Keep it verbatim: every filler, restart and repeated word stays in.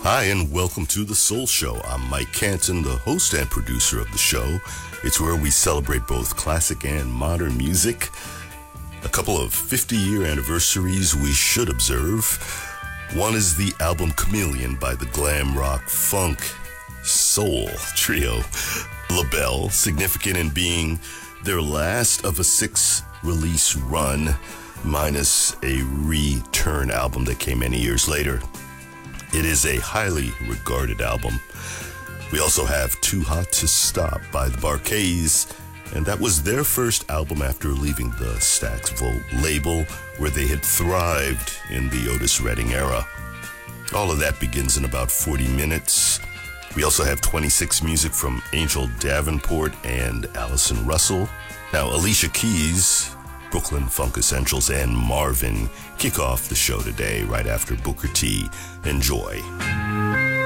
Hi, and welcome to The Soul Show. I'm Mike Canton, the host and producer of the show. It's where we celebrate both classic and modern music. A couple of fifty-year anniversaries we should observe. One is the album Chameleon by the glam rock funk soul trio LaBelle, significant in being their last of a six-release run, minus a return album that came many years later. It is a highly regarded album. We also have Too Hot to Stop by the Bar-Kays, and that was their first album after leaving the Stax Volt label, where they had thrived in the Otis Redding era. All of that begins in about forty minutes. We also have twenty-six music from Angel Davenport and Allison Russell. Now, Alicia Keys, Brooklyn Funk Essentials, and Marvin kick off the show today right after Booker T. Enjoy.